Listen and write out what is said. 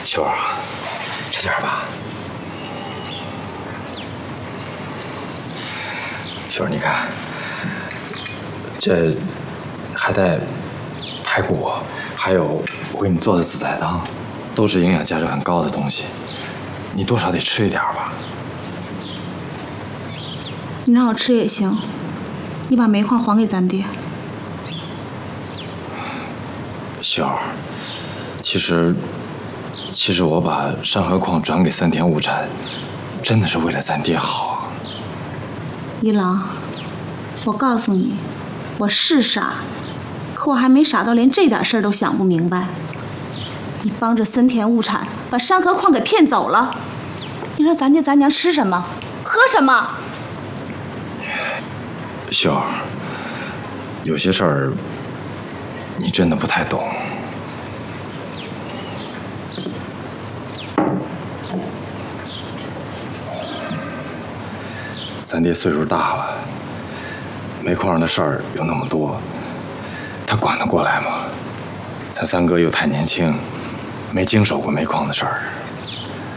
秀儿，吃点吧。秀儿，你看，这还带排骨，还有我给你做的紫菜汤，都是营养价值很高的东西，你多少得吃一点吧。 你让我吃也行，你把煤矿还给咱爹。 秀儿，其实我把山河矿转给三田物产，真的是为了咱爹好。 一郎，我告诉你，我是傻，可我还没傻到连这点事儿都想不明白。你帮着森田物产把山河矿给骗走了，你让咱爹咱娘吃什么，喝什么？ 秀儿，有些事儿你真的不太懂。咱爹岁数大了，煤矿上的事儿有那么多，他管得过来吗？咱三哥又太年轻，没经手过煤矿的事儿。